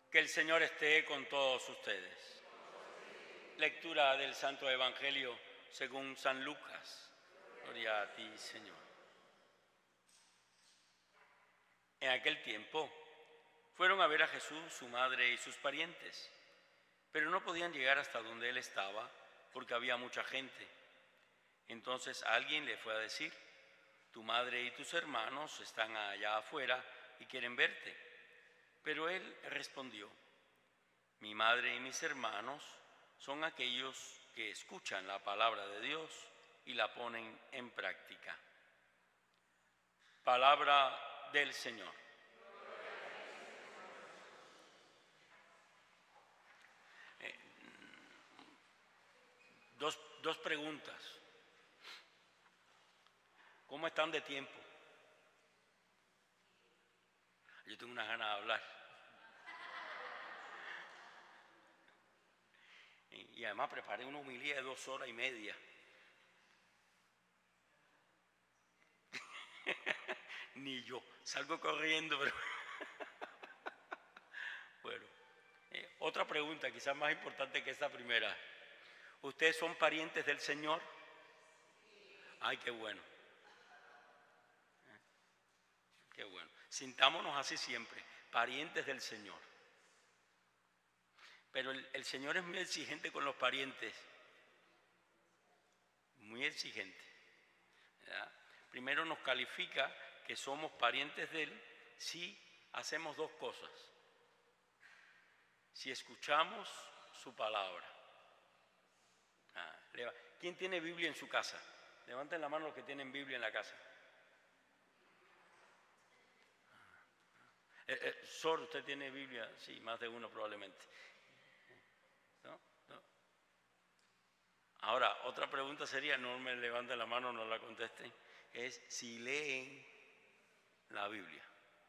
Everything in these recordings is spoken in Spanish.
Que el Señor esté con todos ustedes. Lectura del Santo Evangelio según San Lucas. Gloria a ti, Señor. En aquel tiempo fueron a ver a Jesús, su madre y sus parientes, pero no podían llegar hasta donde él estaba porque había mucha gente. Entonces alguien le fue a decir: tu madre y tus hermanos están allá afuera y quieren verte. Pero él respondió: mi madre y mis hermanos son aquellos que escuchan la palabra de Dios y la ponen en práctica. Palabra del Señor. Dos preguntas. ¿Cómo están de tiempo? Yo tengo unas ganas de hablar. Y además preparé una homilía de 2 horas y media. Ni yo. Salgo corriendo, pero... Bueno, otra pregunta, quizás más importante que esta primera. ¿Ustedes son parientes del Señor? Ay, qué bueno. Qué bueno. Sintámonos así siempre, parientes del Señor. Pero el Señor es muy exigente con los parientes. Muy exigente. ¿Verdad? Primero nos califica que somos parientes de Él si hacemos 2 cosas. Si escuchamos su palabra. ¿Quién tiene Biblia en su casa? Levanten la mano los que tienen Biblia en la casa. Sor, ¿usted tiene Biblia? Sí, más de uno probablemente. ¿No? Ahora, otra pregunta sería, no me levanten la mano, no la contesten, es si leen la Biblia.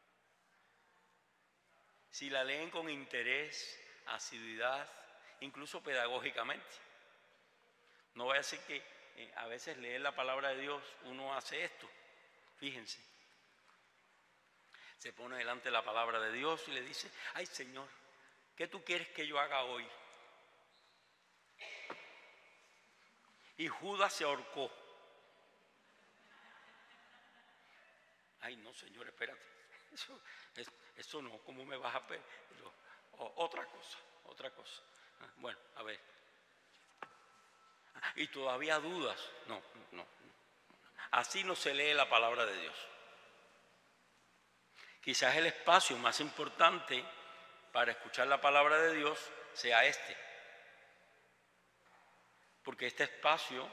Si la leen con interés, asiduidad, incluso pedagógicamente. No voy a decir que a veces leer la palabra de Dios uno hace esto. Fíjense. Se pone delante de la palabra de Dios y le dice: ay, Señor, ¿qué tú quieres que yo haga hoy? Y Judas se ahorcó. Ay, no, Señor, espérate. Eso no, ¿cómo me vas a pedir? Otra cosa. Bueno, a ver. Y todavía dudas. No. Así no se lee la palabra de Dios. Quizás el espacio más importante para escuchar la palabra de Dios sea este. Porque este espacio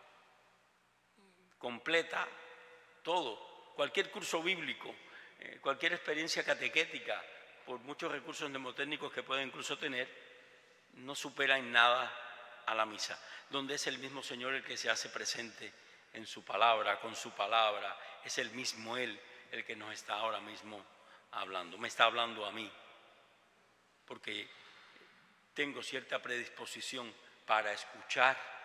completa todo, cualquier curso bíblico, cualquier experiencia catequética, por muchos recursos mnemotécnicos que pueda incluso tener, no supera en nada a la misa, donde es el mismo Señor el que se hace presente en su palabra, con su palabra. Es el mismo Él el que nos está ahora mismo hablando, me está hablando a mí, porque tengo cierta predisposición para escuchar